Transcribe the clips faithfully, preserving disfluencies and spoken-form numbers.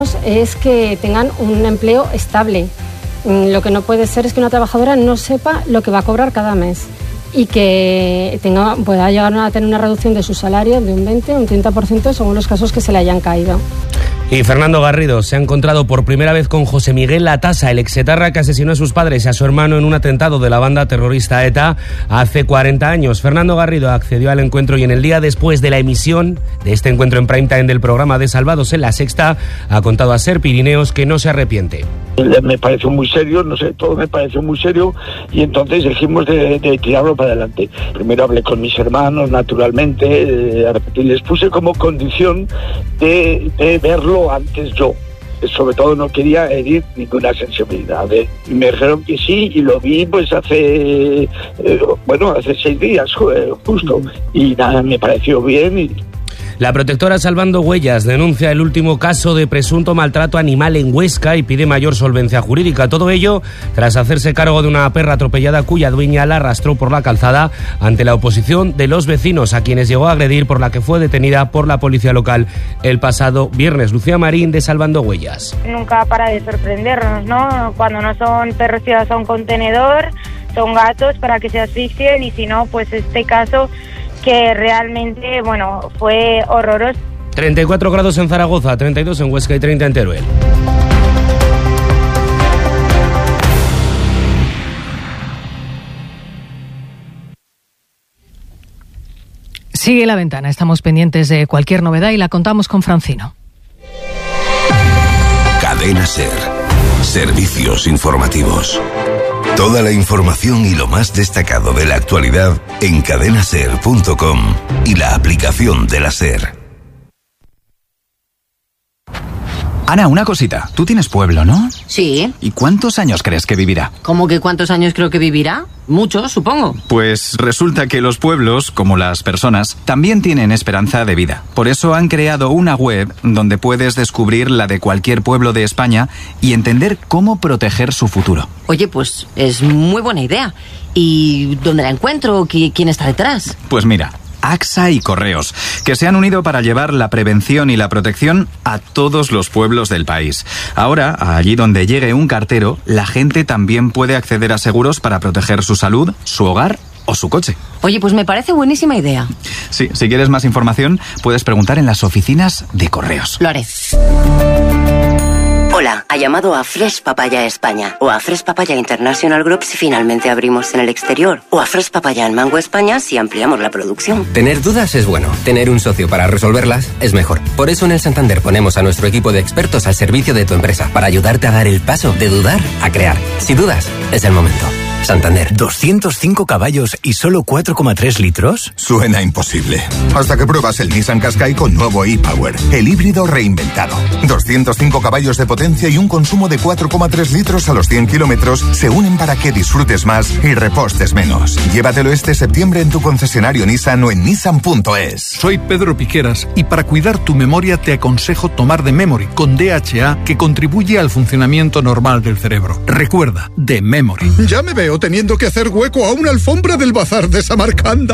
es que tengan un empleo estable. Lo que no puede ser es que una trabajadora no sepa lo que va a cobrar cada mes y que tenga, pueda llegar a tener una reducción de su salario de un veinte o un treinta por ciento según los casos que se le hayan caído. Y Fernando Garrido se ha encontrado por primera vez con José Miguel Latasa, el exetarra que asesinó a sus padres y a su hermano en un atentado de la banda terrorista ETA hace cuarenta años. Fernando Garrido accedió al encuentro y en el día después de la emisión de este encuentro en prime time del programa de Salvados en La Sexta, ha contado a Ser Pirineos que no se arrepiente. Me pareció muy serio, no sé, todo me pareció muy serio y entonces dijimos de, de tirarlo para adelante. Primero hablé con mis hermanos, naturalmente, eh, y les puse como condición de, de verlo antes yo. Sobre todo no quería herir ninguna sensibilidad. ¿eh? Y me dijeron que sí y lo vi pues hace, eh, bueno, hace seis días justo y nada, me pareció bien y... La protectora Salvando Huellas denuncia el último caso de presunto maltrato animal en Huesca y pide mayor solvencia jurídica. Todo ello tras hacerse cargo de una perra atropellada cuya dueña la arrastró por la calzada ante la oposición de los vecinos, a quienes llegó a agredir, por la que fue detenida por la policía local el pasado viernes. Lucía Marín, de Salvando Huellas. Nunca para de sorprendernos, ¿no? Cuando no son perros tirados a un contenedor, son gatos para que se asfixien y si no, pues este caso... que realmente, bueno, fue horroroso. treinta y cuatro grados en Zaragoza, treinta y dos en Huesca y treinta en Teruel. Sigue La Ventana, estamos pendientes de cualquier novedad y la contamos con Francino. Cadena Ser. Servicios informativos. Toda la información y lo más destacado de la actualidad en cadena ser punto com y la aplicación de la Ser. Ana, una cosita. Tú tienes pueblo, ¿no? Sí. ¿Y cuántos años crees que vivirá? ¿Cómo que cuántos años creo que vivirá? Muchos, supongo. Pues resulta que los pueblos, como las personas, también tienen esperanza de vida. Por eso han creado una web donde puedes descubrir la de cualquier pueblo de España y entender cómo proteger su futuro. Oye, pues es muy buena idea. ¿Y dónde la encuentro? ¿Quién está detrás? Pues mira, AXA y Correos, que se han unido para llevar la prevención y la protección a todos los pueblos del país. Ahora, allí donde llegue un cartero, la gente también puede acceder a seguros para proteger su salud, su hogar o su coche. Oye, pues me parece buenísima idea. Sí, si quieres más información, puedes preguntar en las oficinas de Correos. Lo haré. Hola, ha llamado a Fresh Papaya España o a Fresh Papaya International Group si finalmente abrimos en el exterior o a Fresh Papaya en Mango España si ampliamos la producción. Tener dudas es bueno, tener un socio para resolverlas es mejor. Por eso en el Santander ponemos a nuestro equipo de expertos al servicio de tu empresa para ayudarte a dar el paso de dudar a crear. Si dudas, es el momento. Santander. ¿doscientos cinco caballos y solo cuatro coma tres litros? Suena imposible. Hasta que pruebas el Nissan Qashqai con nuevo e-Power, el híbrido reinventado. doscientos cinco caballos de potencia y un consumo de cuatro coma tres litros a los cien kilómetros se unen para que disfrutes más y repostes menos. Llévatelo este septiembre en tu concesionario Nissan o en nissan punto es. Soy Pedro Piqueras y para cuidar tu memoria te aconsejo tomar The Memory con D H A, que contribuye al funcionamiento normal del cerebro. Recuerda, The Memory. Ya me veo teniendo que hacer hueco a una alfombra del bazar de Samarcanda.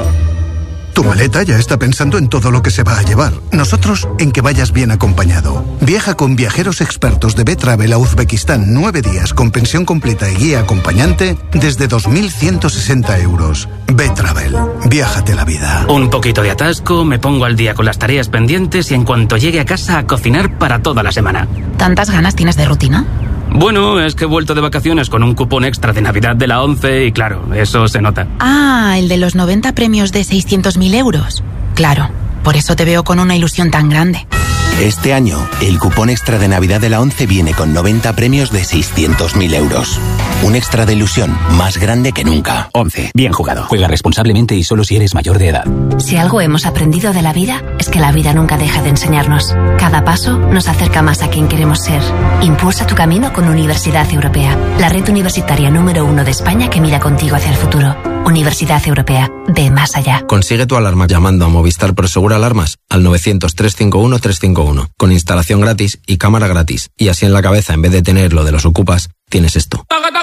Tu maleta ya está pensando en todo lo que se va a llevar. Nosotros en que vayas bien acompañado. Viaja con viajeros expertos de B-Travel a Uzbekistán nueve días con pensión completa y guía acompañante desde dos mil ciento sesenta euros. B-Travel. Viájate la vida. Un poquito de atasco, me pongo al día con las tareas pendientes y en cuanto llegue a casa a cocinar para toda la semana. ¿Tantas ganas tienes de rutina? Bueno, es que he vuelto de vacaciones con un cupón extra de Navidad de la ONCE y claro, eso se nota. Ah, el de los noventa premios de seiscientos mil euros. Claro, por eso te veo con una ilusión tan grande. Este año, el cupón extra de Navidad de la ONCE viene con noventa premios de seiscientos mil euros. Un extra de ilusión más grande que nunca. ONCE, bien jugado. Juega responsablemente y solo si eres mayor de edad. Si algo hemos aprendido de la vida, es que la vida nunca deja de enseñarnos. Cada paso nos acerca más a quien queremos ser. Impulsa tu camino con Universidad Europea, la red universitaria número uno de España que mira contigo hacia el futuro. Universidad Europea, ve más allá. Consigue tu alarma llamando a Movistar Prosegur Alarmas al novecientos, trescientos cincuenta y uno, trescientos cincuenta y uno, con instalación gratis y cámara gratis. Y así en la cabeza, en vez de tener lo de los ocupas, tienes esto.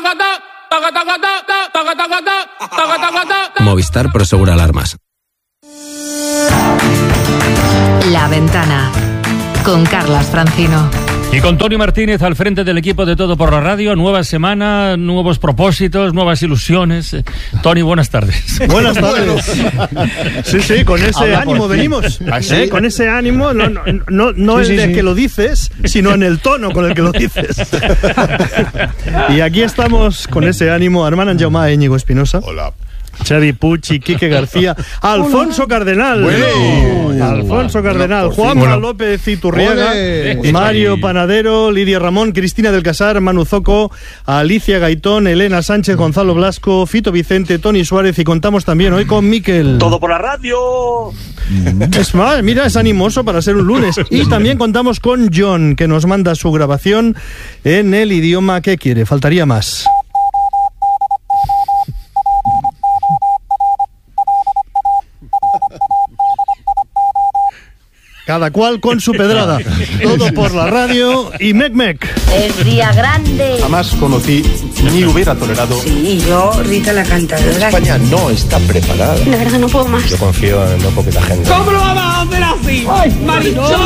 Movistar Prosegur Alarmas. La Ventana, con Carlas Francino. Y con Tony Martínez al frente del equipo de Todo por la Radio, nueva semana, nuevos propósitos, nuevas ilusiones. Tony, buenas tardes. Buenas tardes. Sí, sí, con ese Habla ánimo venimos. ¿Ah, sí? ¿Eh? Con ese ánimo, no, no, no, no sí, el sí, de sí. que lo dices, sino en el tono con el que lo dices. Y aquí estamos con ese ánimo, Armand Anjaumá, Íñigo Espinosa. Hola. Xavi Pucci, Quique García, Alfonso Cardenal, bueno. Alfonso Cardenal, Juanma López Iturriaga, Olé. Mario Panadero, Lidia Ramón, Cristina del Casar, Manu Zoco, Alicia Gaitón, Elena Sánchez, Gonzalo Blasco, Fito Vicente, Tony Suárez y contamos también hoy con Miquel. Todo por la radio. Es más, mira, es animoso para ser un lunes. Y también contamos con John, que nos manda su grabación en el idioma que quiere. Faltaría más. Cada cual con su pedrada. Todo por la radio y Mec Mec. Es día grande. Jamás conocí ni hubiera tolerado. Sí, yo, Rita la cantadora. España no está preparada. De verdad no puedo más. Yo confío en muy poquita gente. ¿Cómo lo vamos a hacer así? ¡Ay, Marisol!